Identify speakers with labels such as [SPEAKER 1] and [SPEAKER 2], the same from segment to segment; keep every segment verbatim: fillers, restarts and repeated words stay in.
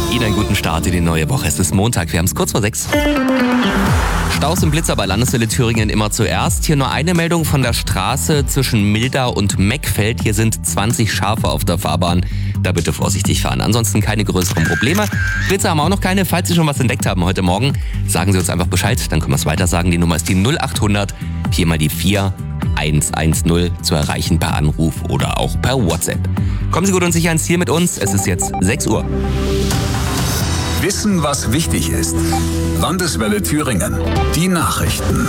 [SPEAKER 1] Ihnen einen guten Start in die neue Woche. Es ist Montag, wir haben es kurz vor sechs. Staus und Blitzer bei Landeswelle Thüringen immer zuerst. Hier nur eine Meldung von der Straße zwischen Mildau und Meckfeld. Hier sind zwanzig Schafe auf der Fahrbahn. Da bitte vorsichtig fahren. Ansonsten keine größeren Probleme. Blitzer haben wir auch noch keine. Falls Sie schon was entdeckt haben heute Morgen, sagen Sie uns einfach Bescheid. Dann können wir es weiter sagen. Die Nummer ist die null acht hundert, vier mal die vier, eins eins null zu erreichen per Anruf oder auch per WhatsApp. Kommen Sie gut und sicher ans Ziel mit uns. Es ist jetzt sechs Uhr.
[SPEAKER 2] Wissen, was wichtig ist. Landeswelle Thüringen. Die Nachrichten.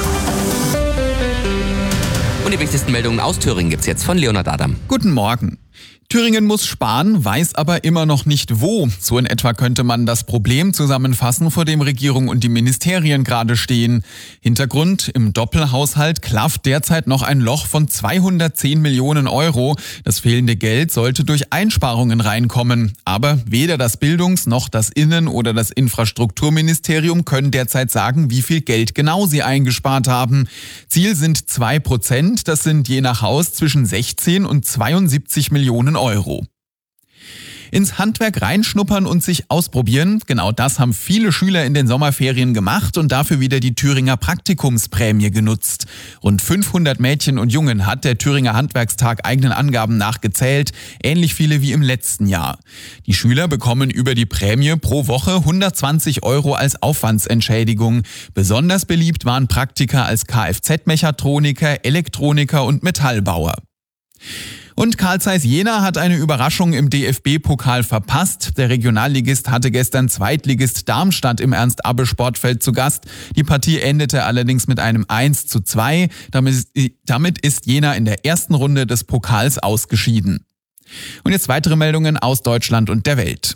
[SPEAKER 1] Und die wichtigsten Meldungen aus Thüringen gibt's jetzt von Leonhard Adam.
[SPEAKER 3] Guten Morgen. Thüringen muss sparen, weiß aber immer noch nicht wo. So in etwa könnte man das Problem zusammenfassen, vor dem Regierung und die Ministerien gerade stehen. Hintergrund: Im Doppelhaushalt klafft derzeit noch ein Loch von zweihundertzehn Millionen Euro. Das fehlende Geld sollte durch Einsparungen reinkommen. Aber weder das Bildungs- noch das Innen- oder das Infrastrukturministerium können derzeit sagen, wie viel Geld genau sie eingespart haben. Ziel sind zwei Prozent. Das sind je nach Haus zwischen sechzehn und zweiundsiebzig Millionen Euro. Ins Handwerk reinschnuppern und sich ausprobieren, genau das haben viele Schüler in den Sommerferien gemacht und dafür wieder die Thüringer Praktikumsprämie genutzt. Rund fünfhundert Mädchen und Jungen hat der Thüringer Handwerkstag eigenen Angaben nachgezählt, ähnlich viele wie im letzten Jahr. Die Schüler bekommen über die Prämie pro Woche hundertzwanzig Euro als Aufwandsentschädigung. Besonders beliebt waren Praktika als Kfz-Mechatroniker, Elektroniker und Metallbauer. Und Carl Zeiss Jena hat eine Überraschung im D F B-Pokal verpasst. Der Regionalligist hatte gestern Zweitligist Darmstadt im Ernst-Abbe-Sportfeld zu Gast. Die Partie endete allerdings mit einem eins zu zwei. Damit, damit ist Jena in der ersten Runde des Pokals ausgeschieden. Und jetzt weitere Meldungen aus Deutschland und der Welt.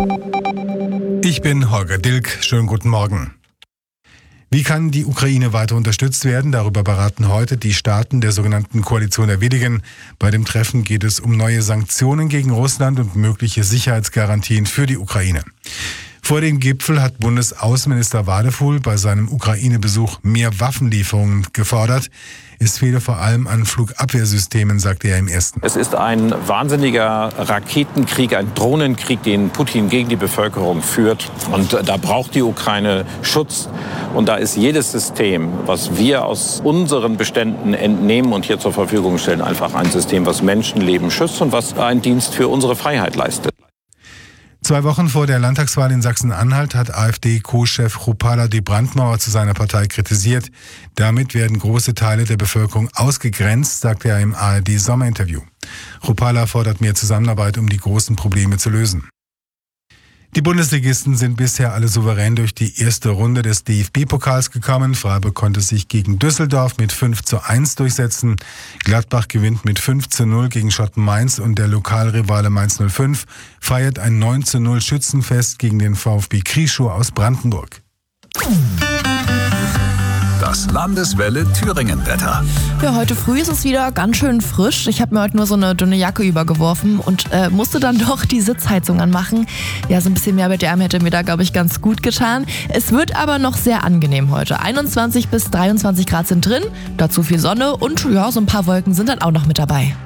[SPEAKER 4] Ich bin Holger Dilk. Schönen guten Morgen. Wie kann die Ukraine weiter unterstützt werden? Darüber beraten heute die Staaten der sogenannten Koalition der Willigen. Bei dem Treffen geht es um neue Sanktionen gegen Russland und mögliche Sicherheitsgarantien für die Ukraine. Vor dem Gipfel hat Bundesaußenminister Wadefuhl bei seinem Ukraine-Besuch mehr Waffenlieferungen gefordert. Es fehle vor allem an Flugabwehrsystemen, sagte er im ersten.
[SPEAKER 5] Es ist ein wahnsinniger Raketenkrieg, ein Drohnenkrieg, den Putin gegen die Bevölkerung führt. Und da braucht die Ukraine Schutz. Und da ist jedes System, was wir aus unseren Beständen entnehmen und hier zur Verfügung stellen, einfach ein System, was Menschenleben schützt und was einen Dienst für unsere Freiheit leistet.
[SPEAKER 4] Zwei Wochen vor der Landtagswahl in Sachsen-Anhalt hat AfD-Co-Chef Rupala die Brandmauer zu seiner Partei kritisiert. Damit werden große Teile der Bevölkerung ausgegrenzt, sagte er im A R D-Sommerinterview. Rupala fordert mehr Zusammenarbeit, um die großen Probleme zu lösen. Die Bundesligisten sind bisher alle souverän durch die erste Runde des D F B-Pokals gekommen. Freiburg konnte sich gegen Düsseldorf mit fünf zu eins durchsetzen. Gladbach gewinnt mit fünf zu null gegen Schotten Mainz und der Lokalrivale Mainz null fünf feiert ein neun zu null Schützenfest gegen den VfB Krieschow aus Brandenburg.
[SPEAKER 2] Das Landeswelle Thüringen-Wetter.
[SPEAKER 6] Ja, heute früh ist es wieder ganz schön frisch. Ich habe mir heute nur so eine dünne Jacke übergeworfen und äh, musste dann doch die Sitzheizung anmachen. Ja, so ein bisschen mehr Wärme hätte mir da, glaube ich, ganz gut getan. Es wird aber noch sehr angenehm heute. einundzwanzig bis dreiundzwanzig Grad sind drin, dazu viel Sonne und ja, so ein paar Wolken sind dann auch noch mit dabei.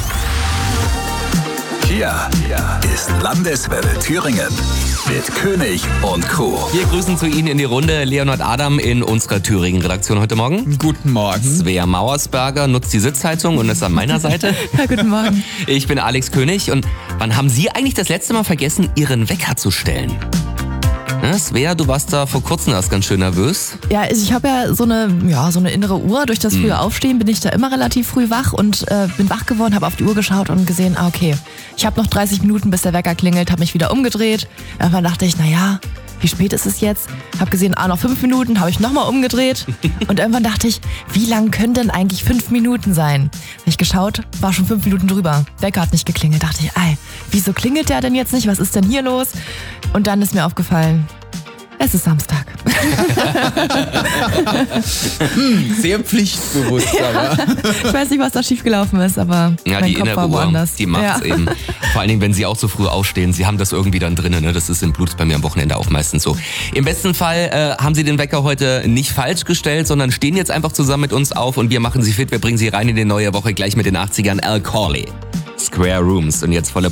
[SPEAKER 2] Hier ist Landeswelle Thüringen mit König und Co.
[SPEAKER 1] Wir grüßen zu Ihnen in die Runde Leonhard Adam in unserer Thüringen-Redaktion heute Morgen.
[SPEAKER 3] Guten Morgen.
[SPEAKER 1] Svea Mauersberger nutzt die Sitzheizung und ist an meiner Seite.
[SPEAKER 6] Ja, guten Morgen.
[SPEAKER 1] Ich bin Alex König und wann haben Sie eigentlich das letzte Mal vergessen, Ihren Wecker zu stellen? Ja, Svea, du warst da vor kurzem erst ganz schön nervös.
[SPEAKER 6] Ja, also ich habe ja so eine, ja so eine innere Uhr. Durch das frühe Aufstehen bin ich da immer relativ früh wach und äh, bin wach geworden, habe auf die Uhr geschaut und gesehen, ah, okay, ich habe noch dreißig Minuten, bis der Wecker klingelt, habe mich wieder umgedreht. Irgendwann dachte ich, naja, wie spät ist es jetzt? Habe gesehen, ah, noch fünf Minuten, habe ich nochmal umgedreht. Und irgendwann dachte ich, wie lang können denn eigentlich fünf Minuten sein? Habe ich geschaut, war schon fünf Minuten drüber. Wecker hat nicht geklingelt. Dachte ich, ey, wieso klingelt der denn jetzt nicht? Was ist denn hier los? Und dann ist mir aufgefallen, es ist Samstag.
[SPEAKER 3] hm, sehr pflichtbewusst, aber.
[SPEAKER 6] Ja, ich weiß nicht, was da schiefgelaufen ist, aber
[SPEAKER 1] ja,
[SPEAKER 6] mein
[SPEAKER 1] die
[SPEAKER 6] Kopf
[SPEAKER 1] innere
[SPEAKER 6] war
[SPEAKER 1] Uhr,
[SPEAKER 6] woanders.
[SPEAKER 1] die macht's
[SPEAKER 6] Ja.
[SPEAKER 1] eben. Vor allen Dingen, wenn sie auch so früh aufstehen. Sie haben das irgendwie dann drin, ne? Das ist im Blut bei mir am Wochenende auch meistens so. Im besten Fall äh, haben Sie den Wecker heute nicht falsch gestellt, sondern stehen jetzt einfach zusammen mit uns auf und wir machen Sie fit. Wir bringen Sie rein in die neue Woche gleich mit den achtzigern. Al Corley. Square Rooms. Und jetzt volle